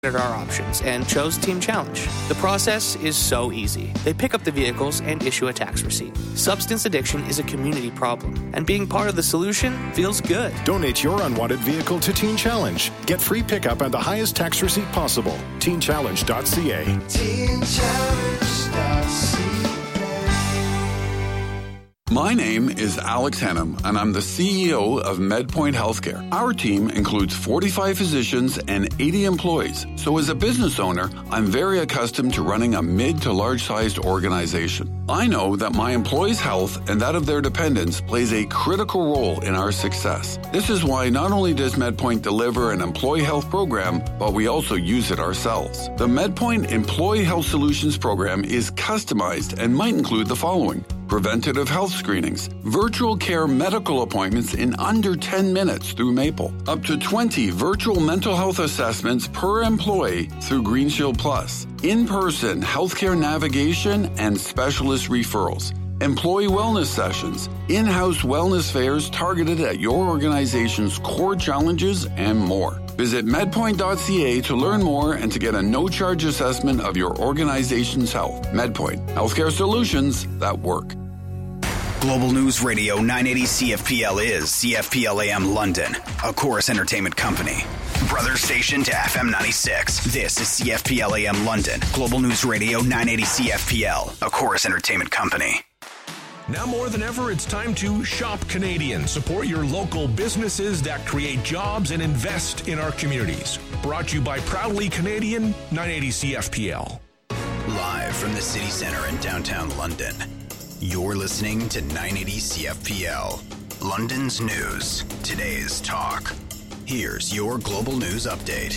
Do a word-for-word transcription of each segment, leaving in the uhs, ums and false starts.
at our options and chose Team Challenge. The process is so easy. They pick up the vehicles and issue a tax receipt. Substance addiction is a community problem, and being part of the solution feels good. Donate your unwanted vehicle to Teen Challenge. Get free pickup and the highest tax receipt possible. teen challenge dot c a. teen challenge dot c a. My name is Alex Hannum, and I'm the C E O of MedPoint Healthcare. Our team includes forty-five physicians and eighty employees. So as a business owner, I'm very accustomed to running a mid to large-sized organization. I know that my employees' health and that of their dependents plays a critical role in our success. This is why not only does MedPoint deliver an employee health program, but we also use it ourselves. The MedPoint Employee Health Solutions program is customized and might include the following: preventative health screenings, virtual care medical appointments in under ten minutes through Maple, up to twenty virtual mental health assessments per employee through GreenShield Plus, in-person healthcare navigation and specialist referrals, employee wellness sessions, in-house wellness fairs targeted at your organization's core challenges, and more. Visit medpoint dot c a to learn more and to get a no-charge assessment of your organization's health. MedPoint, healthcare solutions that work. Global News Radio nine eighty C F P L is C F P L A M London, a Chorus Entertainment company. Brother station to F M ninety-six. This is C F P L A M London. Global News Radio nine eighty C F P L, a Chorus Entertainment company. Now more than ever, it's time to shop Canadian. Support your local businesses that create jobs and invest in our communities. Brought to you by Proudly Canadian, nine eighty C F P L. Live from the city centre in downtown London, you're listening to nine eighty C F P L. London's news, today's talk. Here's your global news update.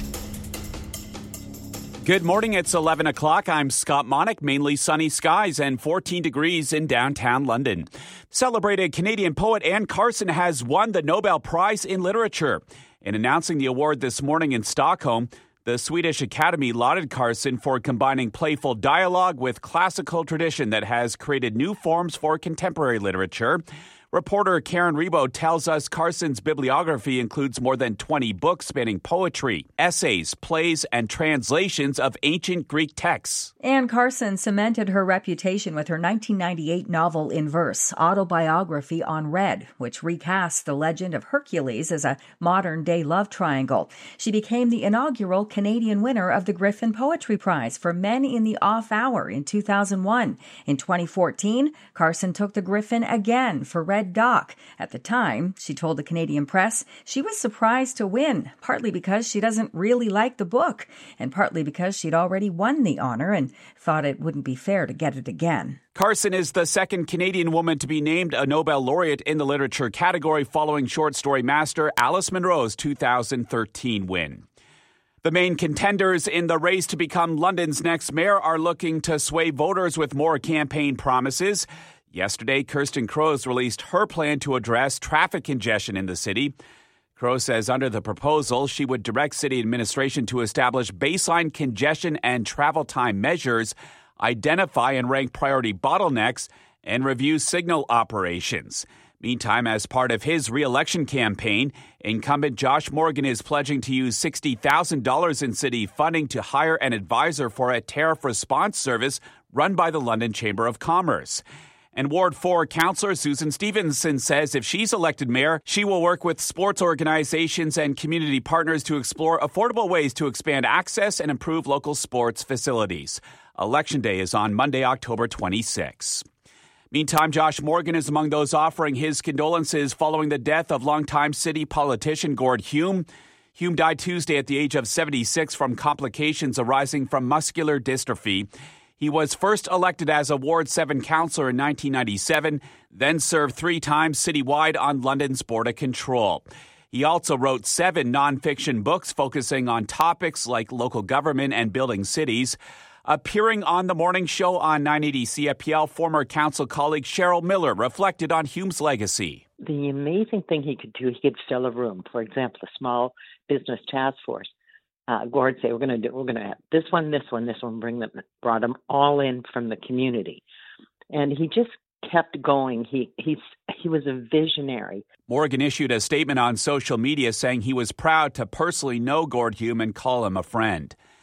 Good morning, it's eleven o'clock. I'm Scott Monick. Mainly sunny skies and fourteen degrees in downtown London. Celebrated Canadian poet Anne Carson has won the Nobel Prize in Literature. In announcing the award this morning in Stockholm, the Swedish Academy lauded Carson for combining playful dialogue with classical tradition that has created new forms for contemporary literature. Reporter Karen Rebo tells us Carson's bibliography includes more than twenty books spanning poetry, essays, plays, and translations of ancient Greek texts. Anne Carson cemented her reputation with her nineteen ninety-eight novel in verse, Autobiography on Red, which recasts the legend of Hercules as a modern-day love triangle. She became the inaugural Canadian winner of the Griffin Poetry Prize for Men in the Off Hour in two thousand one. In twenty fourteen, Carson took the Griffin again for Red Doc. At the time, she told the Canadian Press she was surprised to win, partly because she doesn't really like the book, and partly because she'd already won the honor and thought it wouldn't be fair to get it again. Carson is the second Canadian woman to be named a Nobel laureate in the literature category following short story master Alice Munro's two thousand thirteen win. The main contenders in the race to become London's next mayor are looking to sway voters with more campaign promises. Yesterday, Kirsten Kroes released her plan to address traffic congestion in the city. Kroes says under the proposal, she would direct city administration to establish baseline congestion and travel time measures, identify and rank priority bottlenecks, and review signal operations. Meantime, as part of his re-election campaign, incumbent Josh Morgan is pledging to use sixty thousand dollars in city funding to hire an advisor for a tariff response service run by the London Chamber of Commerce. And Ward four Councillor Susan Stevenson says if she's elected mayor, she will work with sports organizations and community partners to explore affordable ways to expand access and improve local sports facilities. Election day is on Monday, October twenty-sixth. Meantime, Josh Morgan is among those offering his condolences following the death of longtime city politician Gord Hume. Hume died Tuesday at the age of seventy-six from complications arising from muscular dystrophy. He was first elected as a Ward seven councillor in nineteen ninety-seven, then served three times citywide on London's Board of Control. He also wrote seven nonfiction books focusing on topics like local government and building cities. Appearing on the morning show on nine eighty C F P L, former council colleague Cheryl Miller reflected on Hume's legacy. The amazing thing he could do, he could fill a room. For example, a small business task force. Uh, Gord say, we're going to do, we're going to have this one, this one, this one, bring them, brought them all in from the community. And he just kept going. He, he's, he was a visionary. Morgan issued a statement on social media saying he was proud to personally know Gord Hume and call him a friend.